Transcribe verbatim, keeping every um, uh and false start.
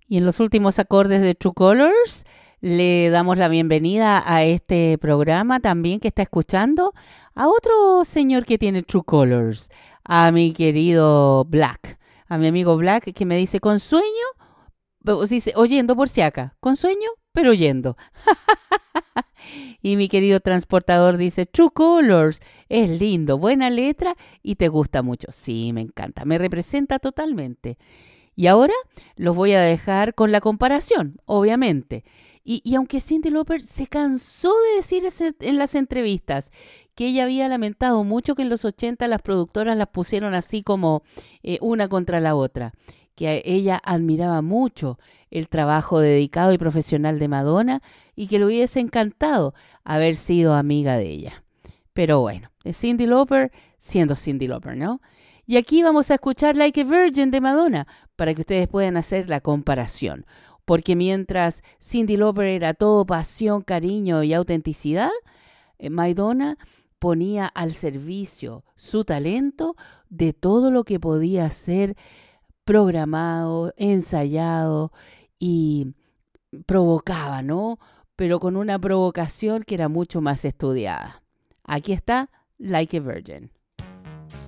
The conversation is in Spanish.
Y en los últimos acordes de True Colors le damos la bienvenida a este programa también que está escuchando a otro señor que tiene True Colors, a mi querido Black, a mi amigo Black que me dice con sueño, o dice oyendo por si acá, con sueño pero oyendo. Y mi querido transportador dice True Colors, es lindo, buena letra y te gusta mucho. Sí, me encanta, me representa totalmente. Y ahora los voy a dejar con la comparación, obviamente. Y, y aunque Cyndi Lauper se cansó de decir ese, en las entrevistas que ella había lamentado mucho que en los ochenta las productoras las pusieron así como eh, una contra la otra, que ella admiraba mucho el trabajo dedicado y profesional de Madonna y que le hubiese encantado haber sido amiga de ella. Pero bueno, es Cyndi Lauper siendo Cyndi Lauper, ¿no? Y aquí vamos a escuchar Like a Virgin de Madonna para que ustedes puedan hacer la comparación. Porque mientras Cyndi Lauper era todo pasión, cariño y autenticidad, eh, Madonna ponía al servicio su talento de todo lo que podía ser programado, ensayado y provocaba, ¿no? Pero con una provocación que era mucho más estudiada. Aquí está Like a Virgin.